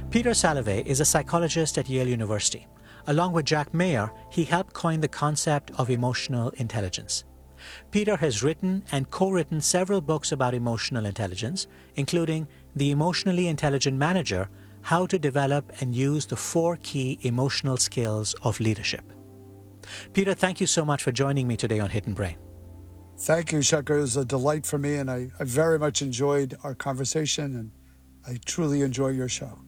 Peter Salovey is a psychologist at Yale University. Along with Jack Mayer, he helped coin the concept of emotional intelligence. Peter has written and co-written several books about emotional intelligence, including The Emotionally Intelligent Manager: How to Develop and Use the 4 Key Emotional Skills of Leadership. Peter, thank you so much for joining me today on Hidden Brain. Thank you, Shankar. It was a delight for me, and I very much enjoyed our conversation, and I truly enjoy your show.